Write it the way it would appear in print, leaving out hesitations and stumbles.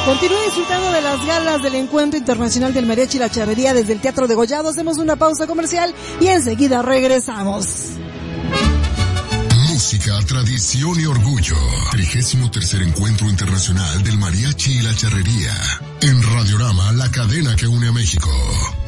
Continúe disfrutando de las galas del Encuentro Internacional del Mariachi y la Charrería desde el Teatro Degollado. Hacemos una pausa comercial y enseguida regresamos. Música, tradición y orgullo. 33º Encuentro Internacional del Mariachi y la Charrería. En Radiorama, la cadena que une a México.